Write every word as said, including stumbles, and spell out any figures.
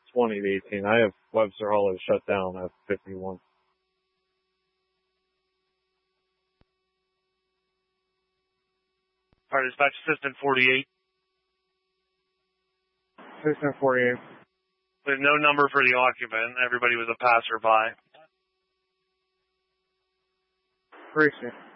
twenty to eighteen. I have Webster Hall is shut down at fifty-one. All right, dispatch assistant forty-eight. Assistant forty-eight. There's no number for the occupant. Everybody was a passerby. Appreciate it.